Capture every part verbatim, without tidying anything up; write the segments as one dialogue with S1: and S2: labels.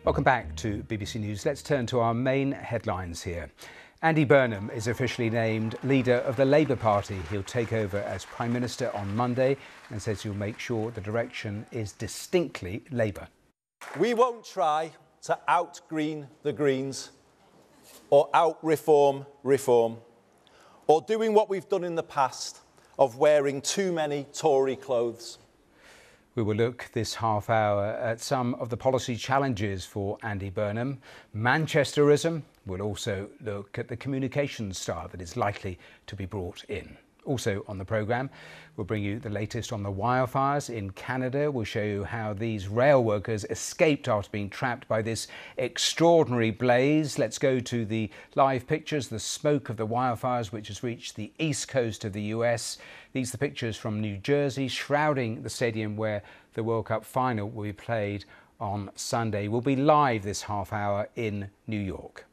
S1: Welcome back to B B C News. Let's turn to our main headlines here. Andy Burnham is officially named leader of the Labour Party. He'll take over as Prime Minister on Monday and says he'll make sure the direction is distinctly Labour.
S2: We won't try to out-green the Greens or out-reform reform or doing what we've done in the past of wearing too many Tory clothes.
S1: We will look this half hour at some of the policy challenges for Andy Burnham. Manchesterism. We'll also look at the communications star that is likely to be brought in. Also on the programme, we'll bring you the latest on the wildfires in Canada. We'll show you how these rail workers escaped after being trapped by this extraordinary blaze. Let's go to the live pictures, the smoke of the wildfires which has reached the east coast of the U S. These are the pictures from New Jersey, shrouding the stadium where the World Cup final will be played on Sunday. We'll be live this half hour in New York.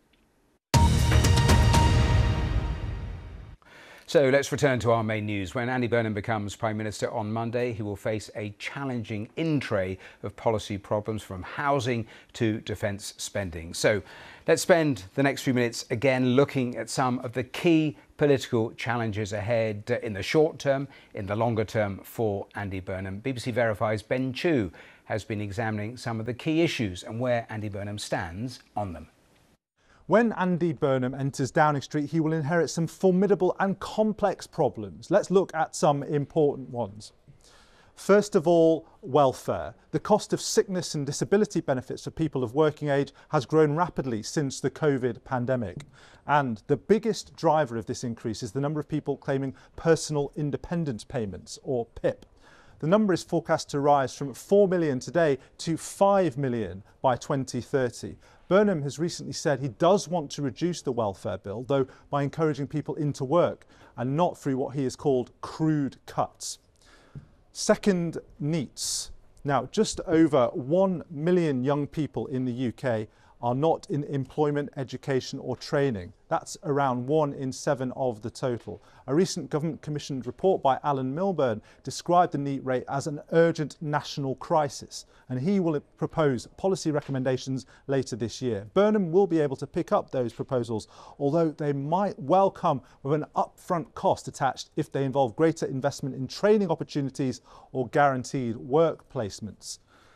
S1: So let's return to our main news. When Andy Burnham becomes Prime Minister on Monday, he will face a challenging in-tray of policy problems from housing to defence spending. So let's spend the next few minutes again looking at some of the key political challenges ahead in the short term, in the longer term for Andy Burnham. B B C Verify's Ben Chu has been examining some of the key issues and where Andy Burnham stands on them.
S3: When Andy Burnham enters Downing Street, he will inherit some formidable and complex problems. Let's look at some important ones. First of all, welfare. The cost of sickness and disability benefits for people of working age has grown rapidly since the COVID pandemic. And the biggest driver of this increase is the number of people claiming personal independence payments, or P I P. The number is forecast to rise from four million today to five million by twenty thirty. Burnham has recently said he does want to reduce the welfare bill, though by encouraging people into work and not through what he has called crude cuts. Second, NEETs. Now, just over one million young people in the U K are not in employment, education or training. That's around one in seven of the total. A recent government commissioned report by Alan Milburn described the NEET rate as an urgent national crisis, and he will propose policy recommendations later this year. Burnham will be able to pick up those proposals, although they might well come with an upfront cost attached if they involve greater investment in training opportunities or guaranteed work placements.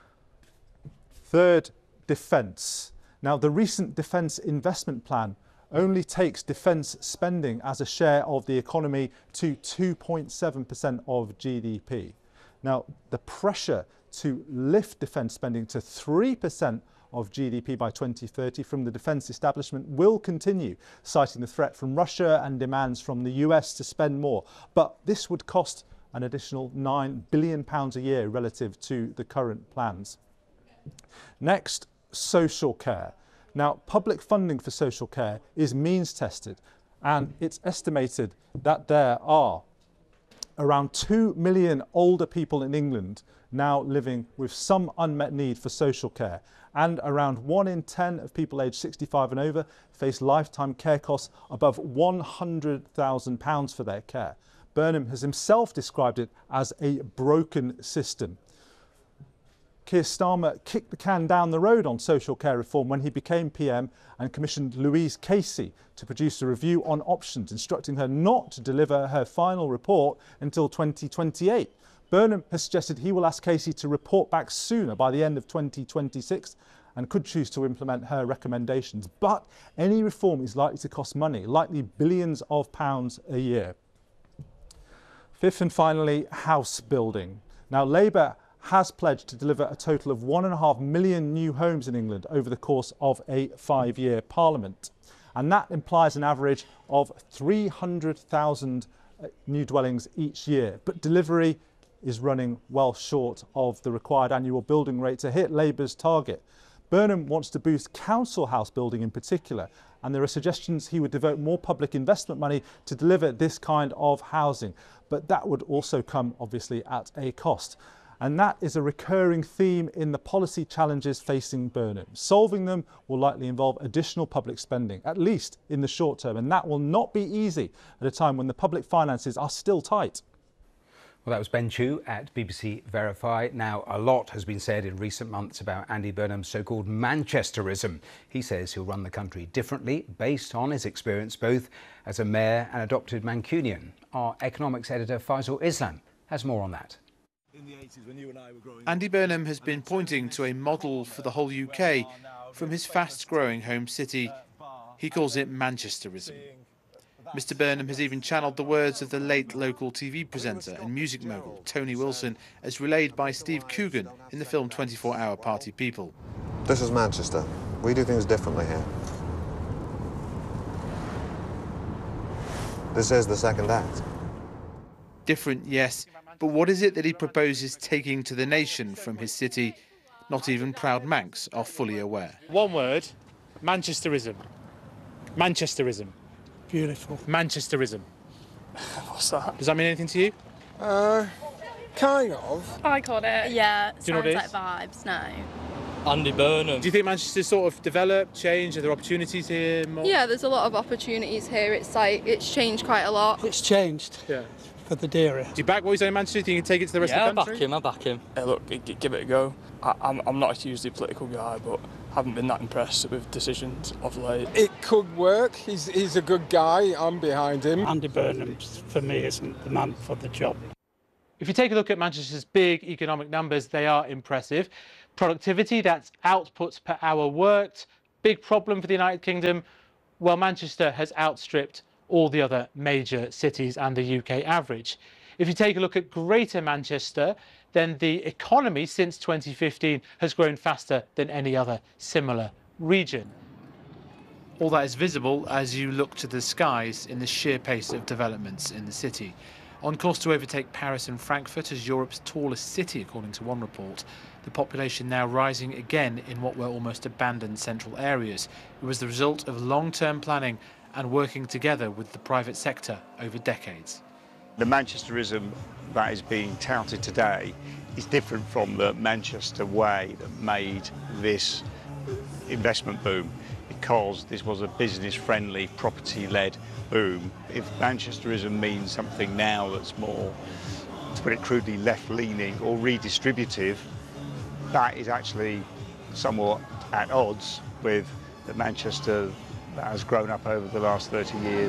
S3: Third, defence. Now, the recent defence investment plan only takes defence spending as a share of the economy to two point seven percent of G D P. Now, the pressure to lift defence spending to three percent of G D P by twenty thirty from the defence establishment will continue, citing the threat from Russia and demands from the U S to spend more. But this would cost an additional nine billion pounds a year relative to the current plans. Next, social care. Now, public funding for social care is means tested, and it's estimated that there are around two million older people in England now living with some unmet need for social care, and around one in ten of people aged sixty-five and over face lifetime care costs above one hundred thousand pounds for their care. Burnham has himself described it as a broken system. Keir Starmer kicked the can down the road on social care reform when he became P M and commissioned Louise Casey to produce a review on options, instructing her not to deliver her final report until twenty twenty-eight. Burnham has suggested he will ask Casey to report back sooner, by the end of twenty twenty-six, and could choose to implement her recommendations. But any reform is likely to cost money, likely billions of pounds a year. Fifth and finally, house building. Now, Labour has pledged to deliver a total of one and a half million new homes in England over the course of a five-year parliament. And that implies an average of three hundred thousand new dwellings each year. But delivery is running well short of the required annual building rate to hit Labour's target. Burnham wants to boost council house building in particular, and there are suggestions he would devote more public investment money to deliver this kind of housing. But that would also come, obviously, at a cost. And that is a recurring theme in the policy challenges facing Burnham. Solving them will likely involve additional public spending, at least in the short term, and that will not be easy at a time when the public finances are still tight.
S1: Well, that was Ben Chew at B B C Verify. Now, a lot has been said in recent months about Andy Burnham's so-called Manchesterism. He says he'll run the country differently based on his experience both as a mayor and adopted Mancunian. Our economics editor Faisal Islam has more on that.
S4: Andy Burnham has been pointing to a model for the whole U K from his fast-growing home city. He calls it Manchesterism. Mister Burnham has even channelled the words of the late local T V presenter and music mogul Tony Wilson, as relayed by Steve Coogan in the film twenty-four hour Party People.
S5: This is Manchester. We do things differently here. This is the second act.
S4: Different, yes, but what is it that he proposes taking to the nation from his city? Not even proud Mancs are fully aware.
S6: One word, Manchesterism. Manchesterism.
S7: Beautiful.
S6: Manchesterism.
S7: What's that?
S6: Does that mean anything to you?
S7: Uh, kind of.
S8: I caught it. Yeah,
S6: Do you know what it is?
S8: like vibes, no.
S9: Andy Burnham.
S6: Do you think Manchester's sort of developed, changed? Are there opportunities here? More?
S8: Yeah, there's a lot of opportunities here. It's like, it's changed quite a lot.
S7: It's changed.
S6: Yeah.
S7: For the dearer.
S6: Do you back what he's saying in Manchester? Do you think you can take it to the rest
S9: yeah,
S6: of the country?
S9: I back him, I back him.
S10: Hey, look, g g give it a go. I I'm, I'm not a hugely political guy, but haven't been that impressed with decisions of late.
S11: It could work. He's, he's a good guy. I'm behind him.
S7: Andy Burnham, for me, isn't the man for the job.
S6: If you take a look at Manchester's big economic numbers, they are impressive. Productivity, that's outputs per hour worked. Big problem for the United Kingdom. Well, Manchester has outstripped all the other major cities and the U K average. If you take a look at Greater Manchester, then the economy since twenty fifteen has grown faster than any other similar region. All that is visible as you look to the skies in the sheer pace of developments in the city. On course to overtake Paris and Frankfurt as Europe's tallest city, according to one report. The population now rising again in what were almost abandoned central areas. It was the result of long-term planning and working together with the private sector over decades.
S12: The Manchesterism that is being touted today is different from the Manchester way that made this investment boom, because this was a business-friendly, property-led boom. If Manchesterism means something now that's more, to put it crudely, left-leaning or redistributive, that is actually somewhat at odds with the Manchester that has grown up over the last thirty years.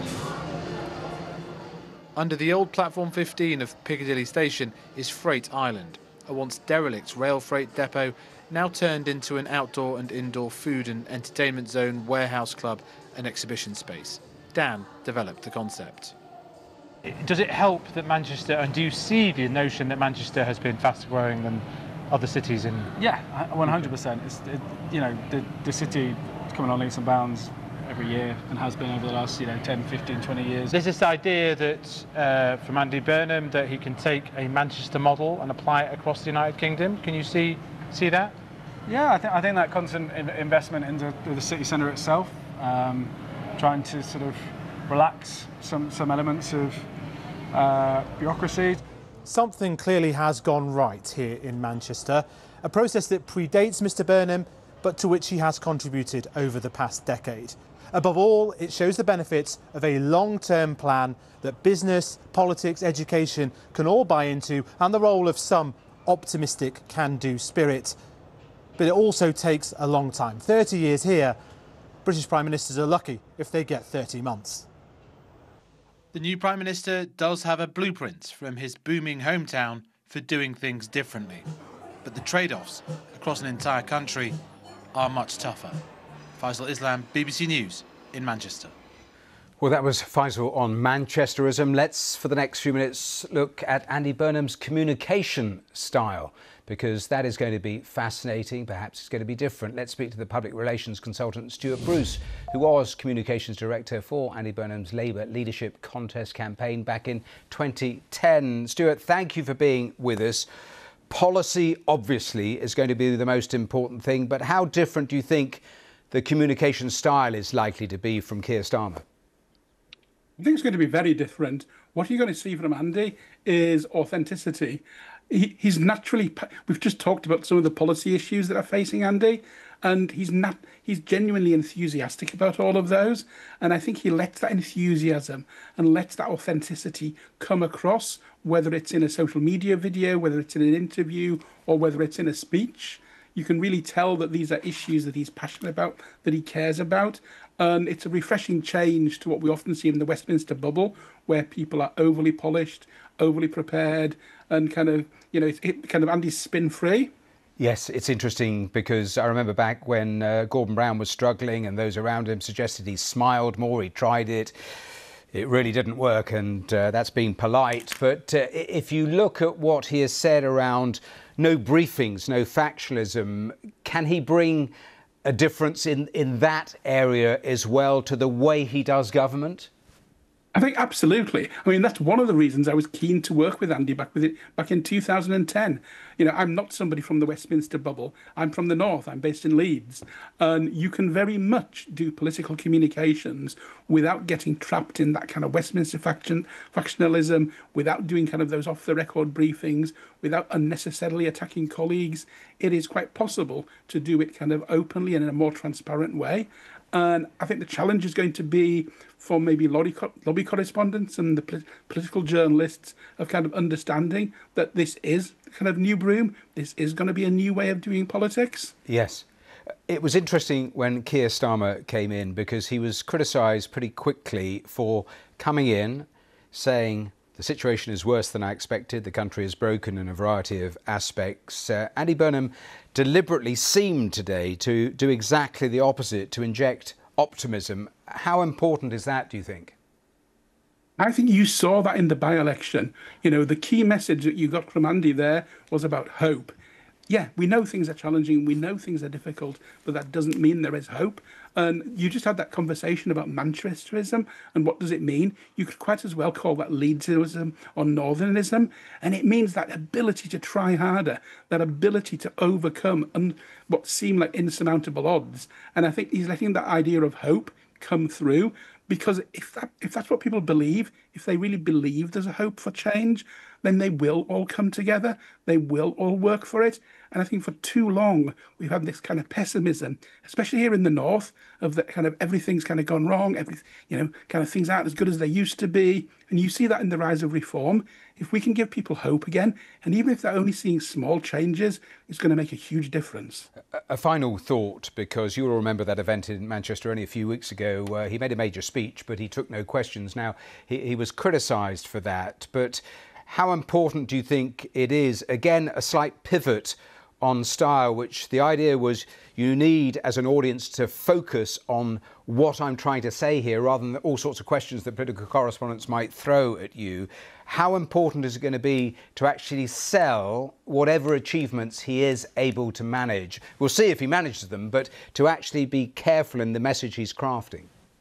S4: Under the old Platform fifteen of Piccadilly Station is Freight Island, a once derelict rail freight depot now turned into an outdoor and indoor food and entertainment zone, warehouse club and exhibition space. Dan developed the concept.
S6: Does it help that Manchester, and do you see the notion that Manchester has been faster growing than other cities in?
S13: Yeah, one hundred percent. It's, it, you know, the, the city is coming on leaps and bounds every year and has been over the last, you know, ten, fifteen, twenty years.
S6: There's this idea that uh, from Andy Burnham that he can take a Manchester model and apply it across the United Kingdom. Can you see see that?
S13: Yeah, I think I think that constant in investment into the city centre itself, um, trying to sort of relax some some elements of uh, bureaucracy.
S3: Something clearly has gone right here in Manchester, a process that predates Mister Burnham, but to which he has contributed over the past decade. Above all, it shows the benefits of a long-term plan that business, politics, education can all buy into, and the role of some optimistic can-do spirit. But it also takes a long time. thirty years here, British Prime Ministers are lucky if they get thirty months.
S4: The new Prime Minister does have a blueprint from his booming hometown for doing things differently. But the trade-offs across an entire country are much tougher. Faisal Islam, B B C News in Manchester.
S1: Well, that was Faisal on Manchesterism. Let's, for the next few minutes, look at Andy Burnham's communication style, because that is going to be fascinating. Perhaps it's going to be different. Let's speak to the public relations consultant Stuart Bruce, who was communications director for Andy Burnham's Labour leadership contest campaign back in twenty ten. Stuart, thank you for being with us. Policy, obviously, is going to be the most important thing, but how different do you think the communication style is likely to be from Keir Starmer?
S14: I think it's going to be very different. What you're going to see from Andy is authenticity. He, he's naturally, we've just talked about some of the policy issues that are facing Andy, and he's not, he's genuinely enthusiastic about all of those. And I think he lets that enthusiasm and lets that authenticity come across whether it's in a social media video, whether it's in an interview, or whether it's in a speech. You can really tell that these are issues that he's passionate about, that he cares about. And it's a refreshing change to what we often see in the Westminster bubble, where people are overly polished, overly prepared, and kind of, you know, it's it, kind of Andy's spin-free.
S1: Yes, it's interesting because I remember back when uh, Gordon Brown was struggling and those around him suggested he smiled more, he tried it. It really didn't work, and uh, that's being polite. But uh, if you look at what he has said around no briefings, no factionalism, can he bring a difference in, in that area as well to the way he does government?
S14: I think absolutely. I mean, that's one of the reasons I was keen to work with Andy back with it back in two thousand ten. You know, I'm not somebody from the Westminster bubble. I'm from the north. I'm based in Leeds. And you can very much do political communications without getting trapped in that kind of Westminster faction, factionalism, without doing kind of those off-the-record briefings, without unnecessarily attacking colleagues. It is quite possible to do it kind of openly and in a more transparent way. And I think the challenge is going to be for maybe lobby, co lobby correspondents and the pol political journalists of kind of understanding that this is kind of new broom. This is going to be a new way of doing politics.
S1: Yes. It was interesting when Keir Starmer came in because he was criticised pretty quickly for coming in saying the situation is worse than I expected. The country is broken in a variety of aspects. Uh, Andy Burnham deliberately seemed today to do exactly the opposite, to inject optimism. How important is that, do you think?
S14: I think you saw that in the by-election. You know, the key message that you got from Andy there was about hope. Yeah, we know things are challenging, we know things are difficult, but that doesn't mean there is hope. And you just had that conversation about Manchesterism, and what does it mean? You could quite as well call that Leedsism or Northernism, and it means that ability to try harder, that ability to overcome un what seem like insurmountable odds. And I think he's letting that idea of hope come through, because if that if that's what people believe, if they really believe there's a hope for change, then they will all come together, they will all work for it. And I think for too long, we've had this kind of pessimism, especially here in the north, of that kind of everything's kind of gone wrong, every, you know, kind of things aren't as good as they used to be. And you see that in the rise of reform. If we can give people hope again, and even if they're only seeing small changes, it's going to make a huge difference.
S1: A, a final thought, because you'll remember that event in Manchester only a few weeks ago. Uh, he made a major speech, but he took no questions. Now, he, he was criticised for that. But how important do you think it is, again, a slight pivot on style, which the idea was you need as an audience to focus on what I'm trying to say here rather than all sorts of questions that political correspondents might throw at you. How important is it going to be to actually sell whatever achievements he is able to manage? We'll see if he manages them, but to actually be careful in the message he's crafting.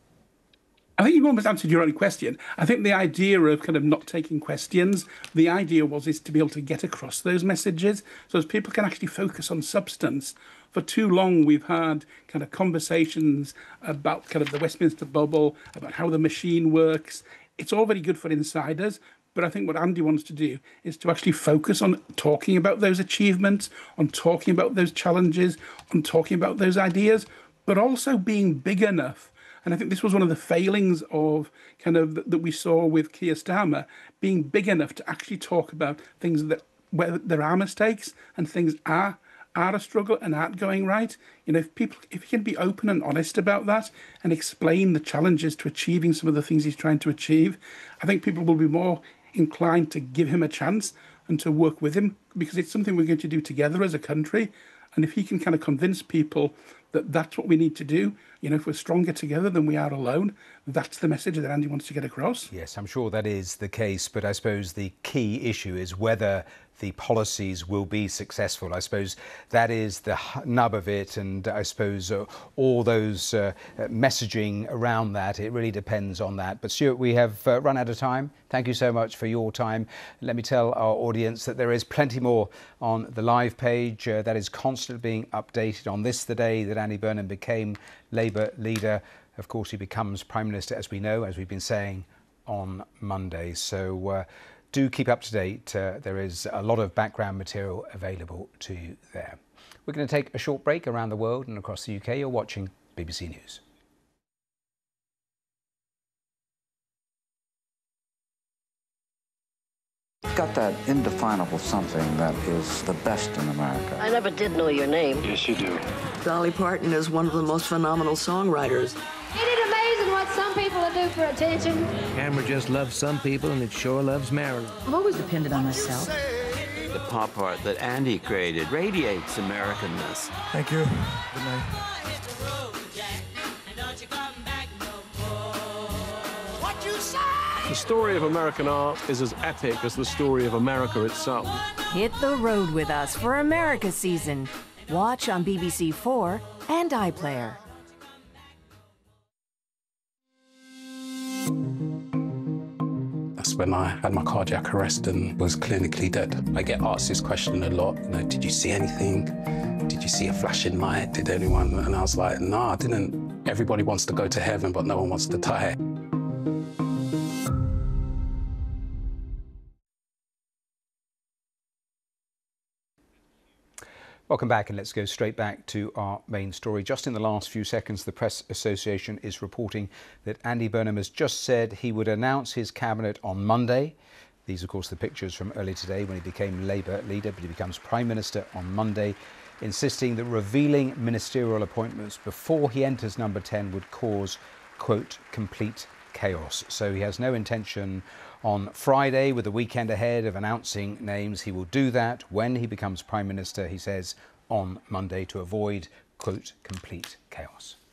S14: I think you've almost answered your own question. I think the idea of kind of not taking questions, the idea was is to be able to get across those messages so as people can actually focus on substance. For too long, we've had kind of conversations about kind of the Westminster bubble, about how the machine works. It's all very good for insiders, but I think what Andy wants to do is to actually focus on talking about those achievements, on talking about those challenges, on talking about those ideas, but also being big enough. And I think this was one of the failings of kind of that we saw with Keir Starmer, being big enough to actually talk about things that where there are mistakes and things are are a struggle and aren't going right. You know, if people, if he can be open and honest about that and explain the challenges to achieving some of the things he's trying to achieve, I think people will be more inclined to give him a chance and to work with him, because it's something we're going to do together as a country. And if he can kind of convince people that that's what we need to do, you know, if we're stronger together than we are alone, that's the message that Andy wants to get across.
S1: Yes, I'm sure that is the case, but I suppose the key issue is whether the policies will be successful. I suppose that is the nub of it, and I suppose uh, all those uh, messaging around that, it really depends on that. But Stuart, we have uh, run out of time. Thank you so much for your time. Let me tell our audience that there is plenty more on the live page uh, that is constantly being updated. On this, the day that Andy Burnham became Labour leader. Of course, he becomes Prime Minister, as we know, as we've been saying, on Monday. So uh, do keep up to date. Uh, there is a lot of background material available to you there. We're going to take a short break around the world and across the U K. You're watching B B C News.
S9: got that indefinable something that is the best in America.
S15: I never did know your name.
S9: Yes, you do.
S15: Dolly Parton is one of the most phenomenal songwriters.
S16: Ain't it amazing what some people will do for attention?
S17: Hammer just loves some people, and it sure loves Marilyn.
S18: I've always depended on myself.
S19: The pop art that Andy created radiates Americanness.
S20: Thank you. Good night.
S21: The story of American art is as epic as the story of America itself.
S22: Hit the road with us for America season. Watch on B B C four and iPlayer.
S23: That's when I had my cardiac arrest and was clinically dead. I get asked this question a lot, you know, did you see anything? Did you see a flashing light? Did anyone? And I was like, no, I didn't. Everybody wants to go to heaven, but no one wants to die.
S1: Welcome back, and let's go straight back to our main story. Just in the last few seconds, the Press Association is reporting that Andy Burnham has just said he would announce his cabinet on Monday. These, of course, the pictures from earlier today when he became Labour leader, but he becomes Prime Minister on Monday, insisting that revealing ministerial appointments before he enters number ten would cause, quote, complete chaos. So he has no intention on Friday, with the weekend ahead, of announcing names. He will do that when he becomes Prime Minister, he says, on Monday, to avoid, quote, complete chaos.